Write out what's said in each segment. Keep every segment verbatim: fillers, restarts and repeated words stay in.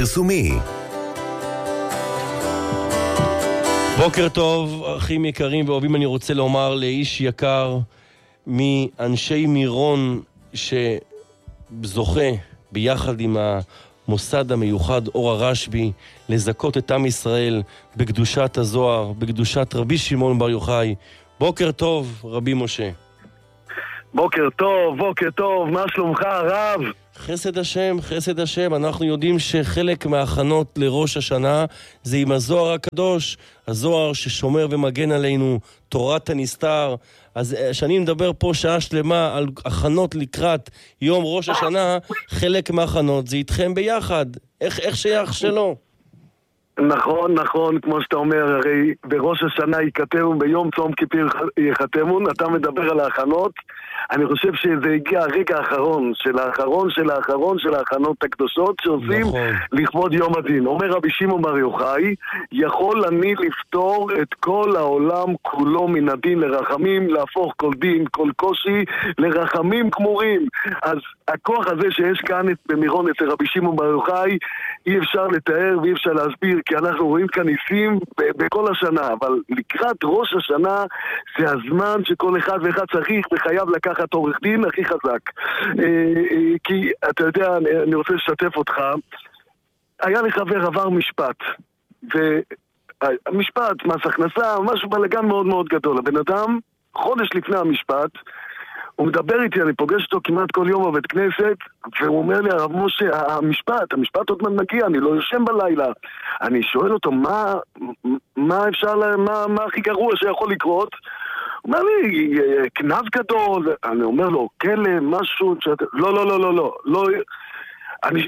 הפרסומי. בוקר טוב, אחים יקרים ואוהבים, אני רוצה לומר לאיש יקר מאנשי מירון שזוכה ביחד עם המוסד המיוחד אור הרשב"י לזכות את עם ישראל בקדושת הזוהר, בקדושת רבי שמעון בר יוחאי. בוקר טוב, רבי משה. בוקר טוב, בוקר טוב, מה שלומך הרב? חסד השם, חסד השם. אנחנו יודעים שחלק מההכנות לראש השנה זה עם הזוהר הקדוש, הזוהר ששומר ומגן עלינו, תורת הנסתר. אז שאני מדבר פה שעה שלמה על הכנות לקראת יום ראש השנה, חלק מההכנות זה איתכם ביחד. איך, איך שייך שלא? נכון, נכון, כמו שאתה אומר, הרי בראש השנה ייכתבו, ביום צום כיפור ייחתמו, אתה מדבר על ההכנות. אני חושב שזה הגיע הרגע האחרון, של האחרון, של האחרון, של ההכנות הקדושות שעושים נכון. לכבוד יום הדין. אומר רבי שמעון בר יוחאי, יכול אני לפתור את כל העולם כולו מן הדין לרחמים, להפוך כל דין, כל קושי, לרחמים כמורים. אז הכוח הזה שיש כאן במירון אצל רבי שמעון בר יוחאי, אי אפשר לתאר ואי אפשר להסביר, כי אנחנו רואים כאן ניסים בכל השנה, אבל לקראת ראש השנה זה הזמן שכל אחד ואחד צריך וחייב לקחת עורך דין הכי חזק. כי אתה יודע, אני רוצה לשתף אותך, היה לי חבר עבר משפט, והמשפט, מס הכנסה, משהו בלגן מאוד מאוד גדול. הבן אדם, חודש לפני המשפט, הוא מדבר איתי, אני פוגש אותו כמעט כל יום בבית כנסת, והוא אומר לי, הרב משה, המשפט, המשפט עוד מעט מגיע, אני לא יושן בלילה. אני שואל אותו, מה, מה אפשר, מה, מה הכי גרוע שיכול לקרות? הוא אומר לי, כנב גדול, אני אומר לו, כלם, משהו, שאת... לא, לא, לא, לא, לא, לא, אני...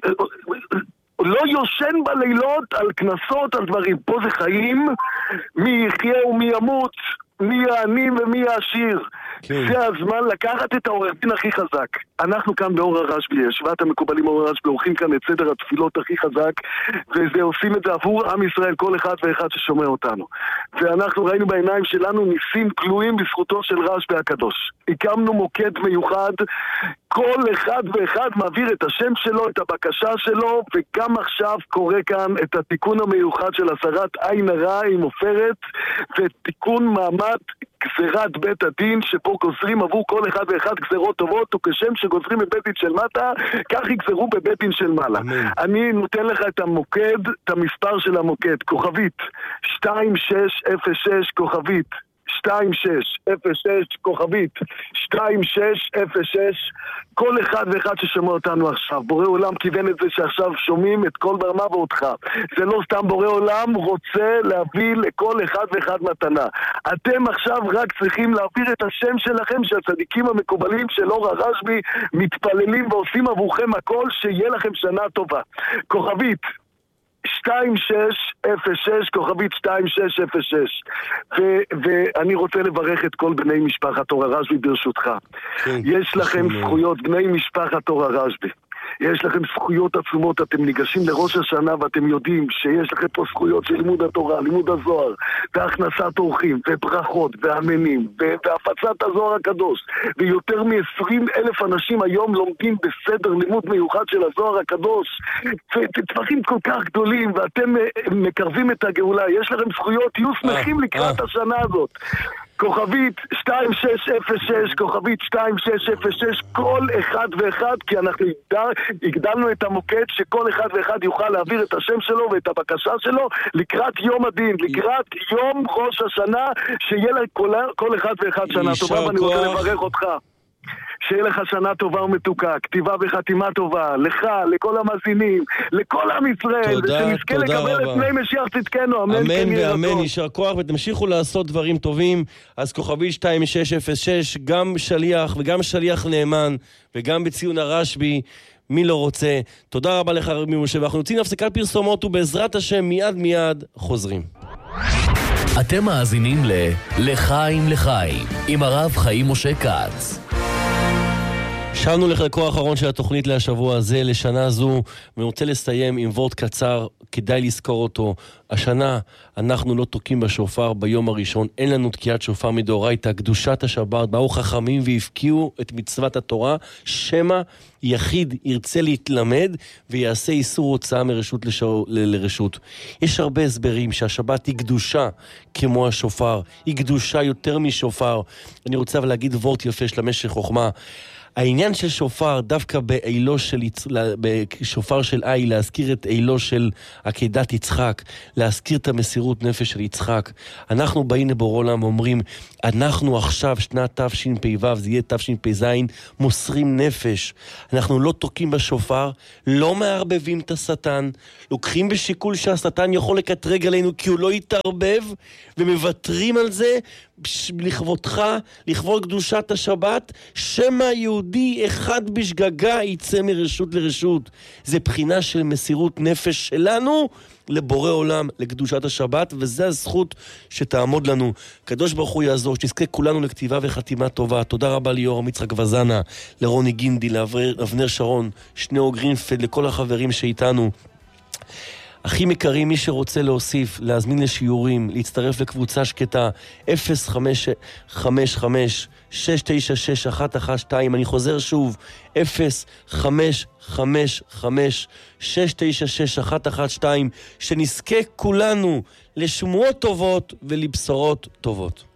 לא יושן בלילות על כנסות, על דברים. פה זה חיים, מי יחיה ומי ימות, מי העני ומי העשיר. כן. זה הזמן לקחת את העורך דין הכי חזק. אנחנו כאן באור הרשב"י, ישיבת המקובלים אור הרשב"י, עורכים כאן את סדר התפילות הכי חזק, וזה עושים את זה עבור עם ישראל, כל אחד ואחד ששומע אותנו. ואנחנו ראינו בעיניים שלנו ניסים כלואים בזכותו של רשב"י הקדוש. הקמנו מוקד מיוחד, כל אחד ואחד מעביר את השם שלו, את הבקשה שלו, וגם עכשיו קורה כאן את התיקון המיוחד של הסרת עין הרע עם עופרת, ותיקון מעמד גזירת בית הדין, שפה גוזרים עבור כל אחד ואחד גזירות טובות, וכשם שגוזרים בבית דין של מטה, כך יגזרו בבית דין של מעלה. אני נותן לך את המוקד, את המספר של המוקד, כוכבית שתיים שש אפס שש, כוכבית שתיים שש אפס שש, כוכבית שתיים שש אפס שש. כל אחד ואחד ששומע אותנו עכשיו, בורא עולם כיוון את זה שעכשיו שומעים את כל ברמה ואותך. זה לא סתם, בורא עולם רוצה להביא לכל אחד ואחד מתנה. אתם עכשיו רק צריכים להעביר את השם שלכם, שהצדיקים המקובלים של אור הרשב"י מתפללים ועושים עבורכם הכל, שיהיה לכם שנה טובה. כוכבית שתיים שש אפס שש, כוכבית שתיים שש אפס שש. ואני רוצה לברך את כל בני משפחת אור הרשב"י ברשותך. יש לכם זכויות, בני משפחת אור הרשב"י. יש לכם זכויות עצומות, אתם ניגשים לראש השנה ואתם יודעים שיש לכם פה זכויות של לימוד התורה, לימוד הזוהר, והכנסת אורחים, וברכות, ואמנים, והפצת הזוהר הקדוש. ויותר מ-עשרים אלף אנשים היום לומדים בסדר לימוד מיוחד של הזוהר הקדוש. ודברים כל כך גדולים, ואתם מקרבים את הגאולה. יש לכם זכויות, תהיו שמחים לקראת השנה הזאת. כוכבית שתיים שש אפס שש, כוכבית שתיים שש אפס שש, כל אחד ואחד, כי אנחנו הגדלנו את המוקד שכל אחד ואחד יוכל להעביר את השם שלו ואת הבקשה שלו לקראת יום הדין, לקראת יום ראש השנה, שיהיה לכל אחד ואחד שנה טובה. ואני רוצה לברך אותך, שיהיה לך שנה טובה ומתוקה, כתיבה וחתימה טובה, לך, לכל המאזינים, לכל עם ישראל, ושנזכה לקבל את פני משיח צדקנו, אמן, אמן ואמן, יישר כוח, ותמשיכו לעשות דברים טובים. אז כוכבית שתיים שש אפס שש, גם שליח וגם שליח נאמן, וגם בציון הרשב"י, מי לא רוצה. תודה רבה לך רבי משה, ואנחנו יוצאים להפסקת פרסומות, ובעזרת השם מיד מיד חוזרים. אתם מאזינים ל-לחיים לחיים עם הרב חיים משה כץ. שבנו לחלקו האחרון של התוכנית להשבוע הזה, לשנה זו, ואני רוצה לסיים עם וורט קצר, כדאי לזכור אותו. השנה אנחנו לא תוקים בשופר ביום הראשון, אין לנו תקיעת שופר מדאורייתא, קדושת השבת, באו חכמים והפקיעו את מצוות התורה, שמא יחיד ירצה להתלמד ויעשה איסור הוצאה מרשות לשור, ל- לרשות. יש הרבה הסברים שהשבת היא קדושה כמו השופר, היא קדושה יותר משופר. אני רוצה אבל להגיד וורט יפה של המשך חוכמה. העניין של שופר, דווקא באילו של, בשופר של איל, להזכיר את אילו של עקדת יצחק, להזכיר את המסירות נפש של יצחק. אנחנו באים לבור עולם ואומרים, אנחנו עכשיו, שנת תשפ"ו, זה יהיה תשפ"ז, מוסרים נפש. אנחנו לא תוקים בשופר, לא מערבבים את השטן, לוקחים בשיקול שהשטן יכול לקטרג עלינו כי הוא לא יתערבב, ומוותרים על זה לכבודך, לכבוד קדושת השבת, שמא יהודי אחד בשגגה יצא מרשות לרשות. זה בחינה של מסירות נפש שלנו לבורא עולם, לקדושת השבת, וזה הזכות שתעמוד לנו. קדוש ברוך הוא יעזור, שנזכה כולנו לכתיבה וחתימה טובה. תודה רבה ליורם יצחק וזנה, לרוני גינדי, לאבנר שרון, שניאור גרינפלד, לכל החברים שאיתנו. אחים יקרים, מי שרוצה להוסיף, להזמין לשיעורים, להצטרף לקבוצה שקטה, אפס חמש חמש חמש שש תשע שש אחת אחת שתיים, אני חוזר שוב, אפס חמש חמש חמש שש תשע שש אחת אחת שתיים, שנזכה כולנו לשמועות טובות ולבשורות טובות.